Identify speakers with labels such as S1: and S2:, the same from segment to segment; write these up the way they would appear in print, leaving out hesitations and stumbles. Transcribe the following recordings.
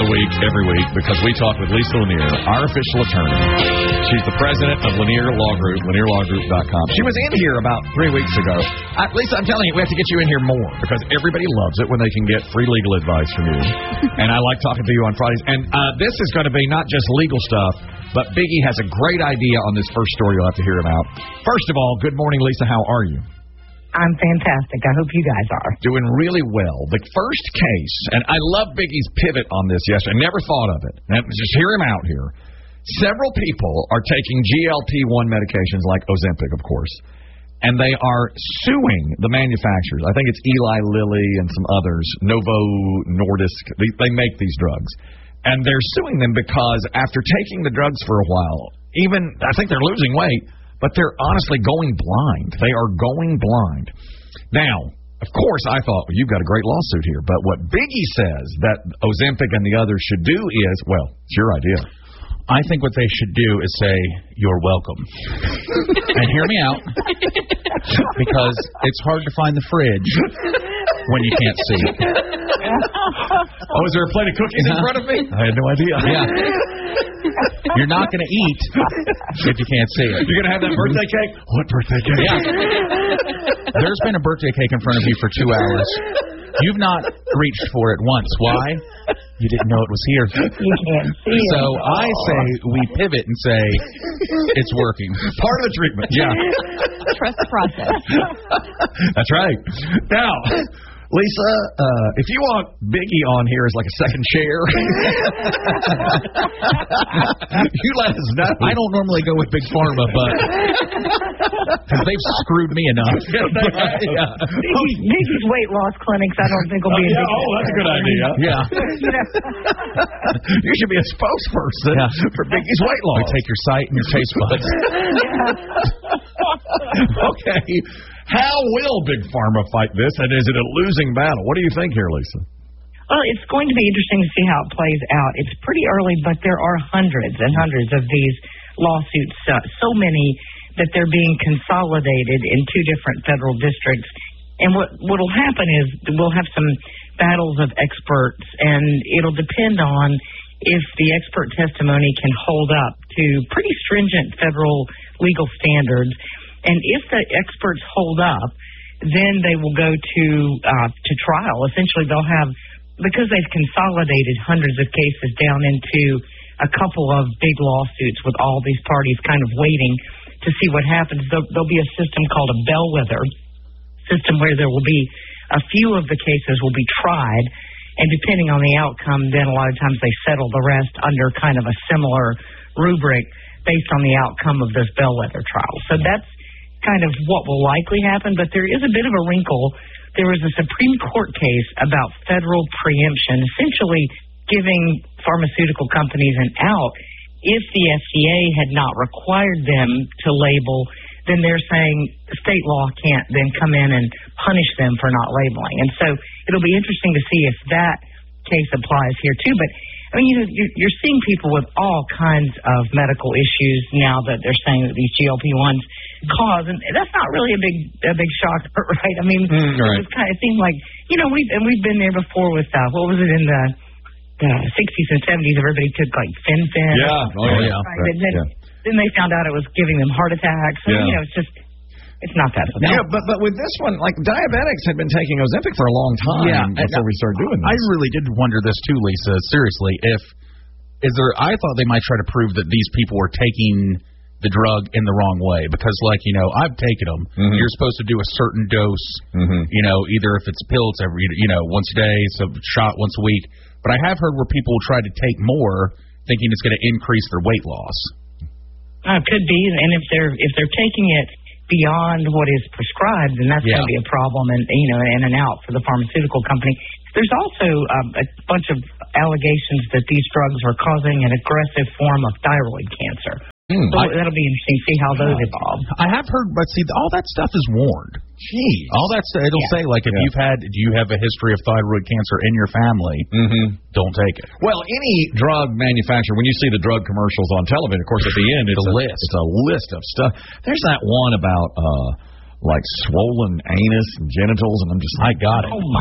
S1: week, every week, because we talk with Lisa Lanier, our official attorney. She's the president of Lanier Law Group, LanierLawGroup.com. She was in here about 3 weeks ago. Lisa, I'm telling you, we have to get you in here more because everybody loves it when they can get free legal advice from you. And I like talking to you on Fridays. And this is going to be not just legal stuff, but Biggie has a great idea on this first story you'll have to hear about. First of all, good morning, Lisa. How are you?
S2: I'm fantastic. I hope you guys are.
S1: Doing really well. The first case, and I love Biggie's pivot on this yesterday. I never thought of it. Just hear him out here. Several people are taking GLP-1 medications like Ozempic, of course, and they are suing the manufacturers. I think it's Eli Lilly and some others, Novo Nordisk. They make these drugs. And they're suing them because after taking the drugs for a while, I think they're losing weight, but they're honestly going blind. They are going blind. Now, of course, I thought, well, you've got a great lawsuit here. But what Biggie says that Ozempic and the others should do is, well, it's your idea.
S3: I think what they should do is say, you're welcome. And hear me out, because it's hard to find the fridge when you can't see it.
S1: Oh, is there a plate of cookies in front of me? I had no idea.
S3: Yeah. You're not going to eat if you can't see it.
S1: You're going to have that birthday cake? What birthday cake?
S3: Yeah. There's been a birthday cake in front of you for 2 hours. You've not reached for it once. Why? You didn't know it was here.
S2: You can't see it.
S3: So I say we pivot and say it's working.
S1: Part of the treatment. Yeah.
S4: Trust the process.
S1: That's right. Now, Lisa, if you want Biggie on here as like a second chair, you let us know.
S3: I don't normally go with Big Pharma, but because they've screwed me enough.
S1: Yeah.
S2: Biggie's weight loss clinics, I don't think will be a big
S1: that's a good idea.
S3: Yeah.
S1: You should be a spokesperson for Biggie's weight loss.
S3: We take your sight and your taste buds.
S1: Okay. How will Big Pharma fight this, and is it a losing battle? What do you think here, Lisa?
S2: Well, it's going to be interesting to see how it plays out. It's pretty early, but there are hundreds and hundreds of these lawsuits, so many that they're being consolidated in 2 different federal districts. And what will happen is we'll have some battles of experts, and it'll depend on if the expert testimony can hold up to pretty stringent federal legal standards. And if the experts hold up, then they will go to trial. Essentially, they'll have, because they've consolidated hundreds of cases down into a couple of big lawsuits with all these parties kind of waiting to see what happens. There'll be a system called a bellwether system where there will be a few of the cases will be tried, and depending on the outcome, then a lot of times they settle the rest under kind of a similar rubric based on the outcome of those bellwether trials. So that's kind of what will likely happen, but there is a bit of a wrinkle. There was a Supreme Court case about federal preemption, essentially giving pharmaceutical companies an out. If the FDA had not required them to label, then they're saying state law can't then come in and punish them for not labeling. And so it'll be interesting to see if that case applies here too. But I mean, you're seeing people with all kinds of medical issues now that they're saying that these GLP-1s cause, and that's not really a big shock, right? I mean, it seemed like, we've been there before with what was it in the 60s and 70s? Everybody took like Fen-Phen.
S1: Yeah.
S2: Right? Then they found out it was giving them heart attacks. So, it's just. It's not that.
S1: Yeah, but with this one, like diabetics had been taking Ozempic for a long time before we started doing this.
S3: I really did wonder this too, Lisa. Seriously, I thought they might try to prove that these people were taking the drug in the wrong way because, I've taken them. Mm-hmm. You're supposed to do a certain dose. Mm-hmm. Either if it's pills every, once a day, so shot once a week. But I have heard where people will try to take more, thinking it's going to increase their weight loss.
S2: It could be, and if they're taking it beyond what is prescribed, then that's going to be a problem and an out for the pharmaceutical company. There's also a bunch of allegations that these drugs are causing an aggressive form of thyroid cancer. So that'll be interesting to see how those evolve.
S3: I have heard, but see, all that stuff is warned.
S1: Jeez.
S3: All that stuff, it'll say, like, if do you have a history of thyroid cancer in your family, don't take it.
S1: Well, any drug manufacturer, when you see the drug commercials on television, of course, at the end, it's a list of stuff. There's that one about like swollen anus and genitals, and I'm just
S3: I got it.
S2: Oh my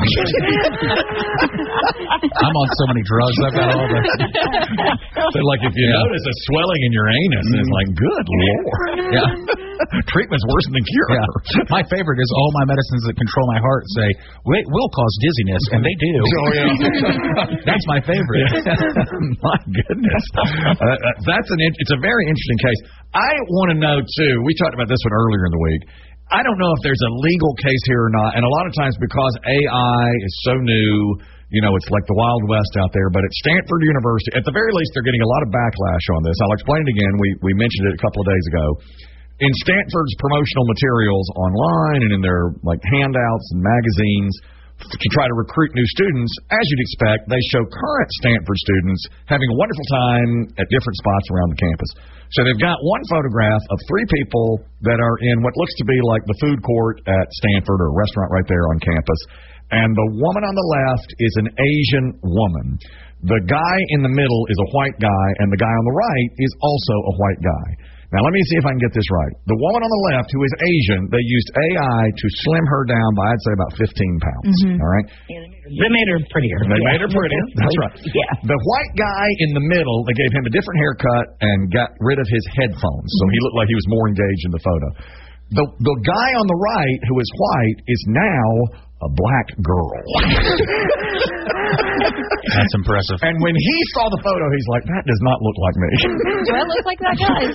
S3: I'm on so many drugs. I've got all the.
S1: So like if you notice a swelling in your anus, it's like, good Lord.
S3: Yeah.
S1: Treatment's worse than cure.
S3: Yeah. My favorite is all my medicines that control my heart say, wait, will cause dizziness, and they do.
S1: Oh, yeah.
S3: That's my favorite.
S1: My goodness. It's a very interesting case. I want to know, too, we talked about this one earlier in the week. I don't know if there's a legal case here or not, and a lot of times because AI is so new, it's like the Wild West out there, but at Stanford University, at the very least, they're getting a lot of backlash on this. I'll explain it again. We mentioned it a couple of days ago. In Stanford's promotional materials online and in their handouts and magazines to try to recruit new students, as you'd expect, they show current Stanford students having a wonderful time at different spots around the campus. So they've got one photograph of 3 people that are in what looks to be like the food court at Stanford, or a restaurant right there on campus. And the woman on the left is an Asian woman. The guy in the middle is a white guy, and the guy on the right is also a white guy. Now, let me see if I can get this right. The woman on the left, who is Asian, they used AI to slim her down by, I'd say, about 15 pounds. Mm-hmm. All right?
S2: Yeah, they made her prettier.
S1: They made her prettier. That's right.
S2: Yeah.
S1: The white guy in the middle, they gave him a different haircut and got rid of his headphones, so he looked like he was more engaged in the photo. The guy on the right, who is white, is now a black girl.
S3: That's impressive.
S1: And when he saw the photo, he's like, that does not look like me.
S4: Do I look like that guy?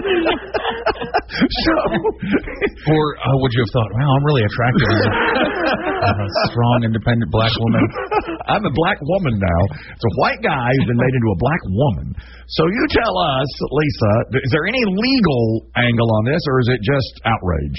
S3: Or would you have thought, wow, I'm really attractive as a strong, independent black woman.
S1: I'm a black woman now. It's a white guy who's been made into a black woman. So you tell us, Lisa, is there any legal angle on this, or is it just outrage?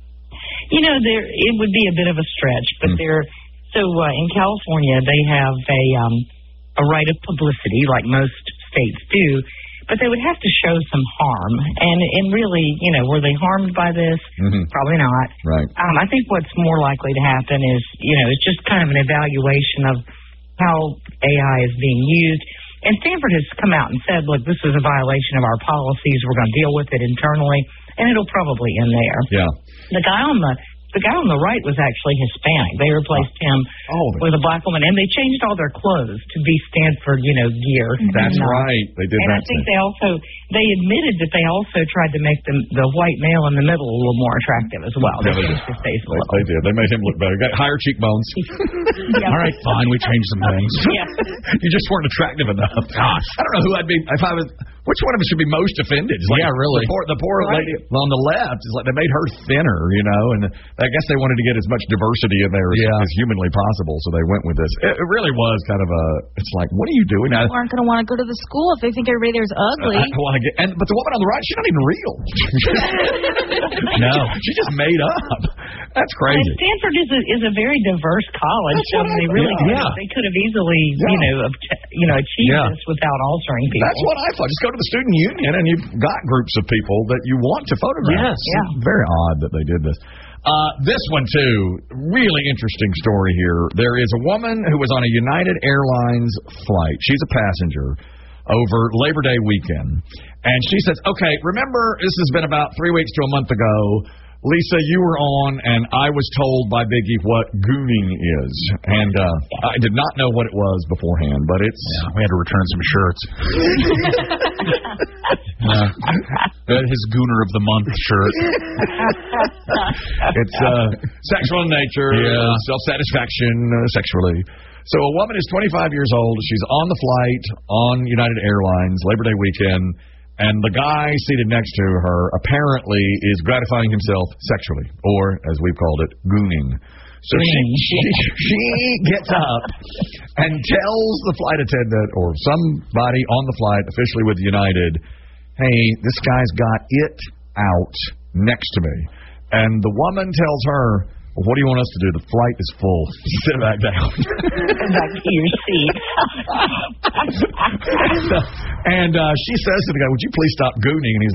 S2: It would be a bit of a stretch, but in California they have a right of publicity, like most states do, but they would have to show some harm. And really, were they harmed by this? Mm-hmm. Probably not.
S1: Right.
S2: I think what's more likely to happen is, it's just kind of an evaluation of how AI is being used. And Stanford has come out and said, look, this is a violation of our policies. We're going to deal with it internally, and it'll probably end there.
S1: Yeah.
S2: The guy on the right was actually Hispanic. They replaced him with a black woman, and they changed all their clothes to be Stanford, gear.
S1: That's right. They did
S2: and
S1: that.
S2: I think they admitted that they also tried to make the white male in the middle a little more attractive as well.
S1: Yeah, they did. They made him look better. Got higher cheekbones.
S2: Yeah.
S3: All right, fine. We changed some things.
S2: Yeah.
S1: You just weren't attractive enough.
S3: Gosh.
S1: I don't know who I'd be if I was. Which one of us should be most offended?
S3: Yeah, really.
S1: The poor lady on the left is like they made her thinner, and I guess they wanted to get as much diversity in there as humanly possible, so they went with this. It really was kind of it's like, what are you doing?
S4: People aren't going to want to go to the school if they think everybody there's ugly.
S1: But the woman on the right, she's not even real.
S3: No,
S1: she just made up. That's crazy.
S2: And Stanford is a very diverse college. So they really they could have easily achieved this without altering people.
S1: That's what I thought. Just go to the student union and you've got groups of people that you want to photograph.
S3: Yes.
S1: Yeah. Very odd that they did this. This one, too, really interesting story here. There is a woman who was on a United Airlines flight. She's a passenger over Labor Day weekend. And she says, okay, remember, this has been about 3 weeks to a month ago. Lisa, you were on, and I was told by Biggie what gooning is. And I did not know what it was beforehand, but it's...
S3: Yeah, we had to return some shirts. His Gooner of the Month shirt.
S1: It's sexual in nature, self-satisfaction sexually. So a woman is 25 years old. She's on the flight on United Airlines, Labor Day weekend. And the guy seated next to her apparently is gratifying himself sexually, or as we've called it, gooning. So she gets up and tells the flight attendant or somebody on the flight, officially with United, hey, this guy's got it out next to me. And the woman tells her, well, what do you want us to do? The flight is full. Sit back down.
S2: Back to your seat.
S1: And she says to the guy, would you please stop gooning? And he's